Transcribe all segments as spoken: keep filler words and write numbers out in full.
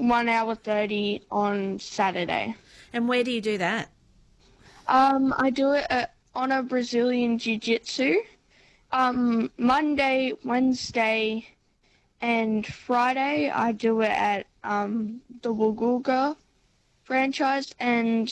one hour thirty on Saturday. And where do you do that? Um, I do it at, on a Brazilian Jiu-Jitsu. Um, Monday, Wednesday, and Friday I do it at um, the Waguga franchise, and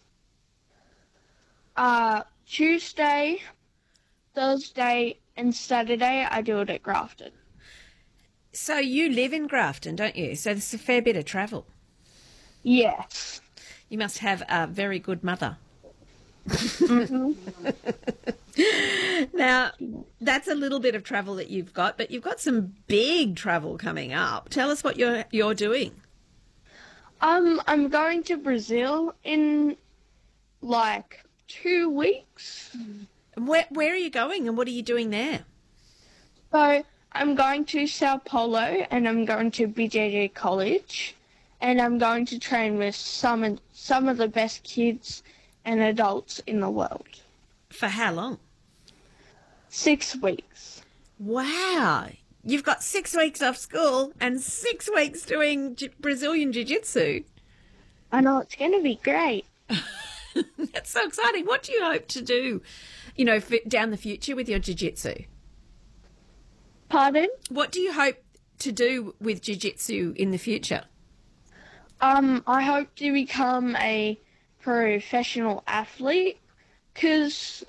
uh, Tuesday, Thursday, and Saturday I do it at Grafton. So you live in Grafton, don't you? So there's a fair bit of travel. Yes. You must have a very good mother. Mm-hmm. Now, that's a little bit of travel that you've got, but you've got some big travel coming up. Tell us what you're you're doing. Um, I'm going to Brazil in like two weeks. Where where are you going, and what are you doing there? So I'm going to Sao Paulo, and I'm going to B J J College, and I'm going to train with some of, some of the best kids and adults in the world. For how long? Six weeks. Wow. You've got six weeks off school and six weeks doing J- Brazilian Jiu-Jitsu. I know, it's going to be great. That's so exciting. What do you hope to do, you know, f- down the future with your Jiu-Jitsu? Pardon? What do you hope to do with Jiu-Jitsu in the future? Um, I hope to become a professional athlete, because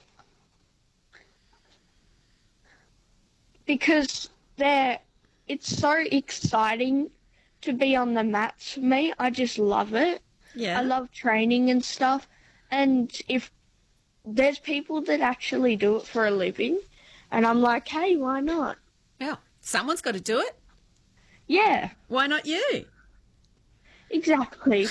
because they're it's so exciting to be on the mats for me. I just love it. Yeah. I love training and stuff. And if there's people that actually do it for a living, and I'm like, hey, why not? Yeah. Someone's got to do it. Yeah. Why not you? Exactly.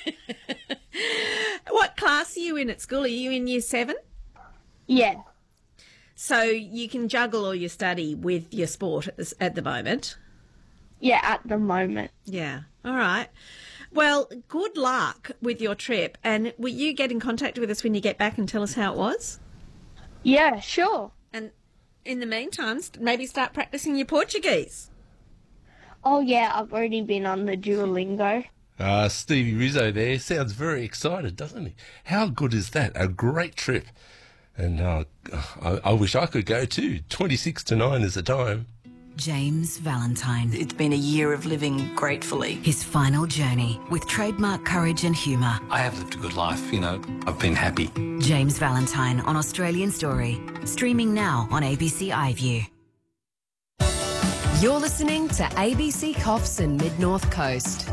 What class are you in at school? Are you in year seven? Yeah. So you can juggle all your study with your sport at, this, at the moment? Yeah, at the moment. Yeah. All right. Well, good luck with your trip. And will you get in contact with us when you get back and tell us how it was? Yeah, sure. And in the meantime, maybe start practicing your Portuguese. Oh, yeah, I've already been on the Duolingo. Uh, Stevie Rizzo there sounds very excited, doesn't he? How good is that? A great trip. And uh, I, I wish I could go too. twenty-six to nine is the time. James Valentine. It's been a year of living gratefully. His final journey with trademark courage and humour. I have lived a good life, you know. I've been happy. James Valentine on Australian Story. Streaming now on A B C iView. You're listening to A B C Coffs and Mid-North Coast.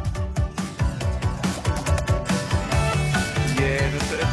Yeah, that's it.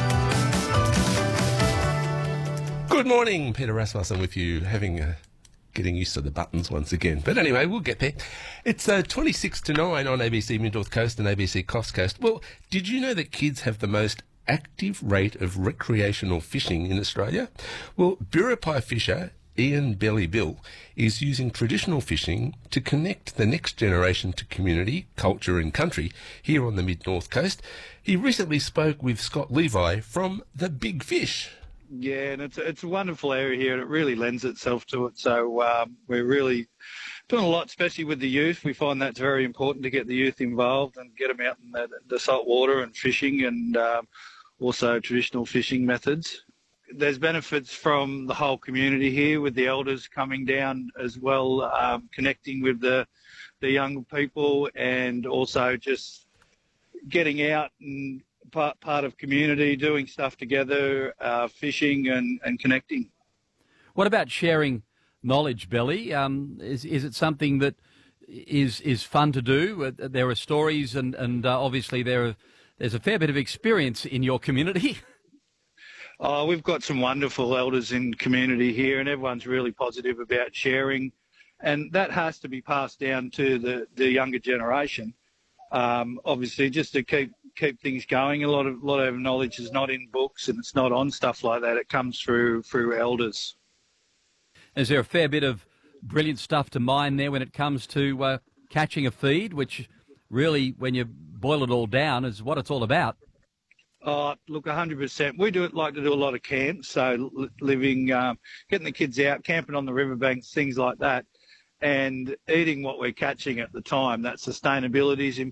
Good morning, Peter Rasmussen with you, having a, getting used to the buttons once again. But anyway, we'll get there. It's uh, twenty-six to nine on A B C Mid-North Coast and A B C Coffs Coast. Well, did you know that kids have the most active rate of recreational fishing in Australia? Well, Biripi fisher Ian Belly Bill is using traditional fishing to connect the next generation to community, culture and country here on the Mid-North Coast. He recently spoke with Scott Levi from The Big Fish. Yeah, and it's, it's a wonderful area here and it really lends itself to it. So um, we're really doing a lot, especially with the youth. We find that's very important to get the youth involved and get them out in the, the salt water and fishing, and um, also traditional fishing methods. There's benefits from the whole community here, with the elders coming down as well, um, connecting with the the young people, and also just getting out and part, part of community, doing stuff together, uh, fishing and, and connecting. What about sharing knowledge, Belly? Um, is is it something that is is fun to do? Uh, there are stories, and and uh, obviously there are, there's a fair bit of experience in your community. Oh, we've got some wonderful elders in community here, and everyone's really positive about sharing, and that has to be passed down to the, the younger generation. Um, obviously, just to keep keep things going. A lot of lot of knowledge is not in books, and it's not on stuff like that. It comes through through elders. Is there a fair bit of brilliant stuff to mine there when it comes to uh, catching a feed, which really, when you boil it all down, is what it's all about? Oh, look, one hundred percent. We do it, like to do a lot of camps, so living, um, getting the kids out, camping on the riverbanks, things like that, and eating what we're catching at the time. That sustainability is important.